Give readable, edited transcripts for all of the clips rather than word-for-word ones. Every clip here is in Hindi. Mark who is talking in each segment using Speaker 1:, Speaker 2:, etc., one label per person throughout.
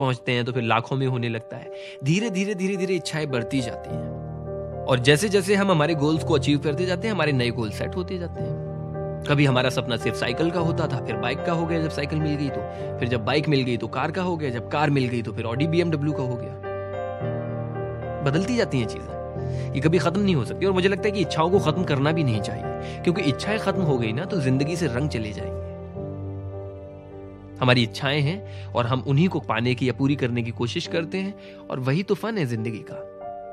Speaker 1: पहुंचते हैं तो फिर लाखों में होने लगता है। धीरे धीरे धीरे धीरे इच्छाएं बढ़ती जाती हैं और जैसे जैसे हम हमारे गोल्स को अचीव करते जाते हैं, हमारे नए गोल सेट होते जाते हैं। कभी हमारा सपना सिर्फ साइकिल का होता था, फिर बाइक का हो गया जब साइकिल मिल गई तो, फिर जब बाइक मिल गई तो कार का हो गया, जब कार मिल गई तो फिर ऑडी BMW का हो गया। बदलती जाती हैं चीजें, ये कभी खत्म नहीं हो सकती। और मुझे लगता है कि इच्छाओं को खत्म करना भी नहीं चाहिए, क्योंकि इच्छाएं खत्म हो गई ना तो जिंदगी से रंग चले जाएंगे। हमारी इच्छाएं हैं और हम उन्हीं को पाने की या पूरी करने की कोशिश करते हैं, और वही तो फन है जिंदगी का।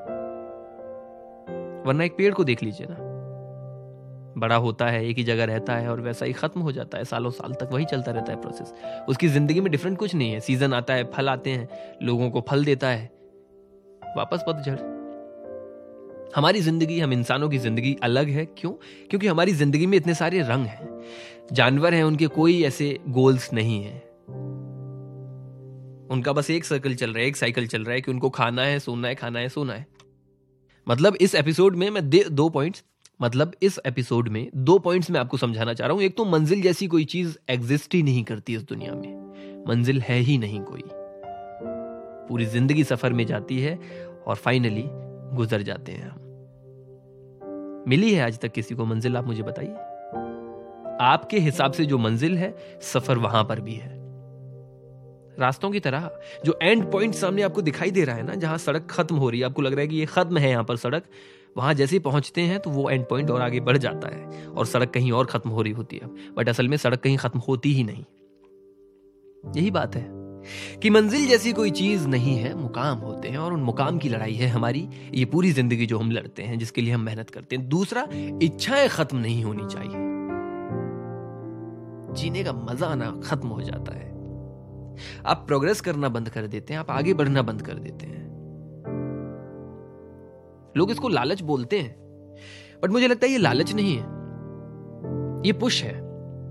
Speaker 1: वरना एक पेड़ को देख लीजिए ना, बड़ा होता है, एक ही जगह रहता है और वैसा ही खत्म हो जाता है, सालों साल तक वही चलता रहता है प्रोसेस। उसकी जिंदगी में डिफरेंट कुछ नहीं है। सीजन आता है, फल आते हैं, लोगों को फल देता है, वापस पतझड़। हमारी जिंदगी, हम इंसानों की जिंदगी अलग है। क्यों? क्योंकि हमारी जिंदगी में इतने सारे रंग हैं। जानवर हैं, उनके कोई ऐसे गोल्स नहीं है, उनका बस एक सर्कल चल रहा है, एक साइकिल चल रहा है कि उनको खाना है, सोना है, खाना है, सोना है। मतलब इस एपिसोड में मैं इस एपिसोड में 2 पॉइंट्स मैं आपको समझाना चाह रहा हूं। एक तो मंजिल जैसी कोई चीज एग्जिस्ट ही नहीं करती इस दुनिया में, मंजिल है ही नहीं कोई। पूरी जिंदगी सफर में जाती है और फाइनली गुजर जाते हैं हम। मिली है आज तक किसी को मंजिल? आप मुझे बताइए। आपके हिसाब से जो मंजिल है, सफर वहां पर भी है। रास्तों की तरह जो एंड पॉइंट सामने आपको दिखाई दे रहा है ना, जहां सड़क खत्म हो रही है, आपको लग रहा है कि ये खत्म है यहां पर सड़क, वहां जैसे ही पहुंचते हैं तो वो एंड पॉइंट और आगे बढ़ जाता है और सड़क कहीं और खत्म हो रही होती है। बट असल में सड़क कहीं खत्म होती ही नहीं। यही बात है कि मंजिल जैसी कोई चीज नहीं है, मुकाम होते हैं, और उन मुकाम की लड़ाई है हमारी ये पूरी जिंदगी जो हम लड़ते हैं, जिसके लिए हम मेहनत करते हैं। दूसरा, इच्छाएं खत्म नहीं होनी चाहिए। जीने का मजा आना खत्म हो जाता है। आप प्रोग्रेस करना बंद कर देते हैं, आप आगे बढ़ना बंद कर देते हैं। लोग इसको लालच बोलते हैं, बट मुझे लगता है ये लालच नहीं है, ये पुश है।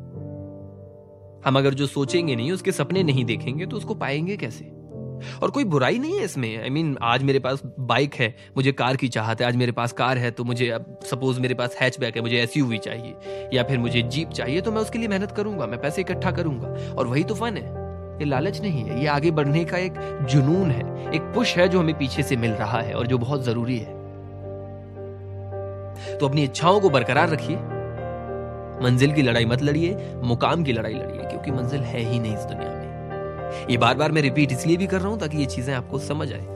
Speaker 1: हम अगर जो सोचेंगे नहीं, उसके सपने नहीं देखेंगे, तो उसको पाएंगे कैसे? और कोई बुराई नहीं है इसमें। आज मेरे पास बाइक है, मुझे कार की चाहत है। आज मेरे पास कार है तो मुझे, अब सपोज मेरे पास हैचबैक है, मुझे SUV चाहिए या फिर मुझे जीप चाहिए, तो मैं उसके लिए मेहनत करूंगा, मैं पैसे इकट्ठा करूंगा, और वही तो फन है। ये लालच नहीं है, ये आगे बढ़ने का एक जुनून है, एक पुश है जो हमें पीछे से मिल रहा है और जो बहुत जरूरी है। तो अपनी इच्छाओं को बरकरार रखिए, मंजिल की लड़ाई मत लड़िए, मुकाम की लड़ाई लड़िए, क्योंकि मंजिल है ही नहीं इस दुनिया में। ये बार बार मैं रिपीट इसलिए भी कर रहा हूं ताकि ये चीजें आपको समझ आए।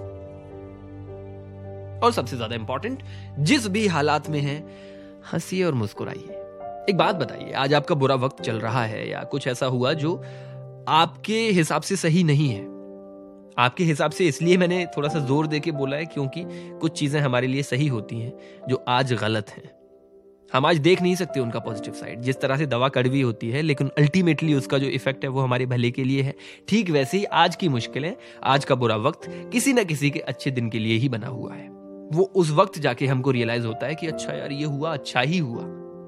Speaker 1: और सबसे ज्यादा इंपॉर्टेंट, जिस भी हालात में हैं, हंसिए और मुस्कुराइए। एक बात बताइए, आज आपका बुरा वक्त चल रहा है या कुछ ऐसा हुआ जो आपके हिसाब से सही नहीं है। आपके हिसाब से इसलिए मैंने थोड़ा सा जोर देके बोला है क्योंकि कुछ चीजें हमारे लिए सही होती हैं जो आज गलत हैं। हम आज देख नहीं सकते उनका पॉजिटिव साइड। जिस तरह से दवा कड़वी होती है लेकिन अल्टीमेटली उसका जो इफेक्ट है वो हमारे भले के लिए है, ठीक वैसे ही आज की मुश्किलें, आज का बुरा वक्त किसी ना किसी के अच्छे दिन के लिए ही बना हुआ है। वो उस वक्त जाके हमको रियलाइज होता है कि अच्छा यार, ये हुआ, अच्छा ही हुआ।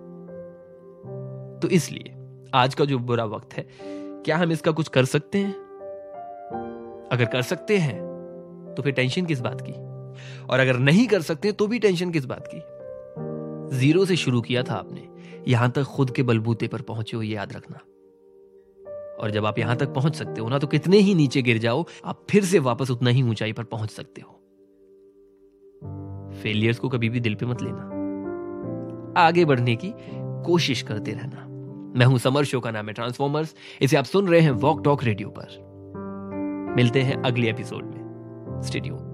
Speaker 1: तो इसलिए आज का जो बुरा वक्त है, क्या हम इसका कुछ कर सकते हैं? अगर कर सकते हैं तो फिर टेंशन किस बात की, और अगर नहीं कर सकते तो भी टेंशन किस बात की। 0 से शुरू किया था आपने, यहां तक खुद के बलबूते पर पहुंचे हो, ये याद रखना। और जब आप यहां तक पहुंच सकते हो ना, तो कितने ही नीचे गिर जाओ, आप फिर से वापस उतना ही ऊंचाई पर पहुंच सकते हो। फेलियर्स को कभी भी दिल पे मत लेना, आगे बढ़ने की कोशिश करते रहना। मैं हूं समर, शो का नाम है ट्रांसफॉर्मर्स। इसे आप सुन रहे हैं वॉक टॉक रेडियो पर। मिलते हैं अगले एपिसोड में। Stay tuned.